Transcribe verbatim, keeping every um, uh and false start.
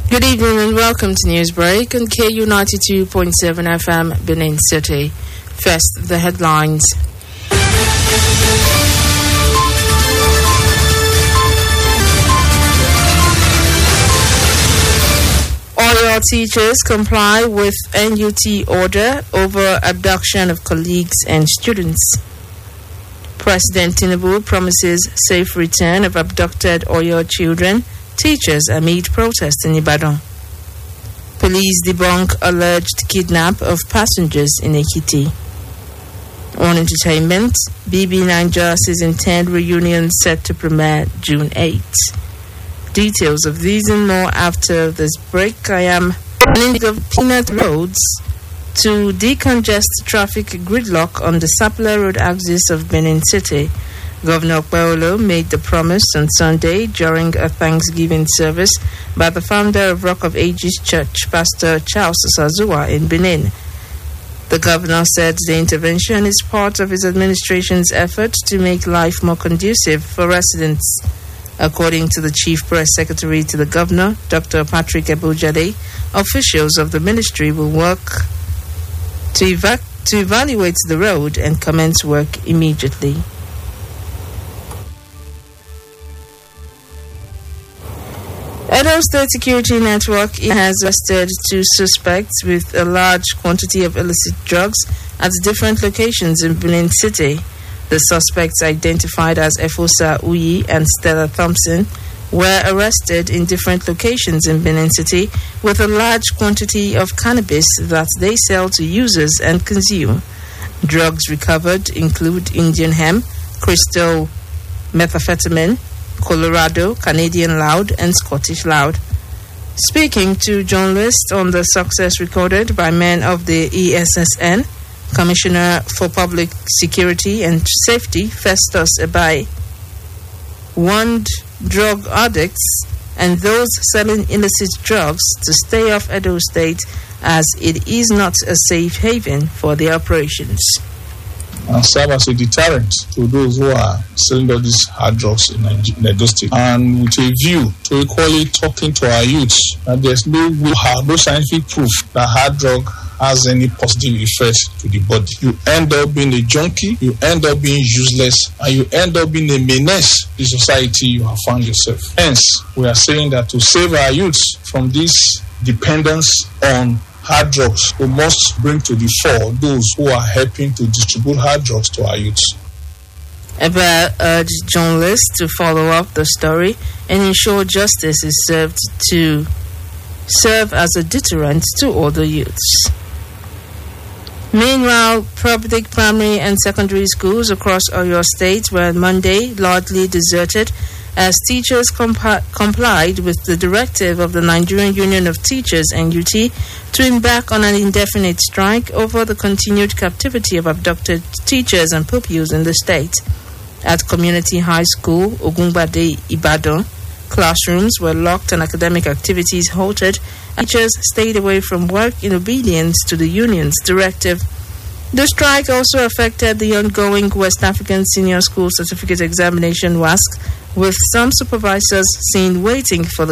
Good evening and welcome to Newsbreak on K U ninety-two point seven F M, Benin City. First, the headlines. Oyo teachers comply with N U T order over abduction of colleagues and students. President Tinubu promises safe return of abducted Oyo children, teachers amid protest in Ibadan. Police debunk alleged kidnap of passengers in Ekiti. On entertainment, B B Niger Season ten reunion set to premiere June eighth. Details of these and more after this break. I am running of peanut roads to decongest traffic gridlock on the Sapele Road axis of Benin City. Governor Paolo made the promise on Sunday during a Thanksgiving service by the founder of Rock of Ages Church, Pastor Charles Sazua in Benin. The governor said the intervention is part of his administration's effort to make life more conducive for residents. According to the chief press secretary to the governor, Doctor Patrick Ebojade, officials of the ministry will work to, eva- to evaluate the road and commence work immediately. Edo State Security Network has arrested two suspects with a large quantity of illicit drugs at different locations in Benin City. The suspects, identified as Efosa Uyi and Stella Thompson, were arrested in different locations in Benin City with a large quantity of cannabis that they sell to users and consume. Drugs recovered include Indian hemp, crystal methamphetamine, Colorado, Canadian Loud, and Scottish Loud. Speaking to journalists on the success recorded by men of the E S S N, Commissioner for Public Security and Safety, Festus Ebai, warned drug addicts and those selling illicit drugs to stay off Edo State as it is not a safe haven for the operations. And serve as a deterrent to those who are selling all these hard drugs in Edo State. And with a view to equally talking to our youths that there's no, no scientific proof that hard drug has any positive effects to the body. You end up being a junkie, you end up being useless, and you end up being a menace to the society you have found yourself. Hence, we are saying that to save our youths from this dependence on hard drugs, we must bring to the fore those who are helping to distribute hard drugs to our youths. Eba urged journalists to follow up the story and ensure justice is served to serve as a deterrent to other youths. Meanwhile, public primary and secondary schools across Oyo State were on Monday largely deserted as teachers compi- complied with the directive of the Nigerian Union of Teachers N U T to embark on an indefinite strike over the continued captivity of abducted teachers and pupils in the state. At Community High School, Ogunbade, Ibadan, classrooms were locked and academic activities halted. Teachers stayed away from work in obedience to the union's directive. The strike also affected the ongoing West African Senior School Certificate Examination W A S C, with some supervisors seen waiting for the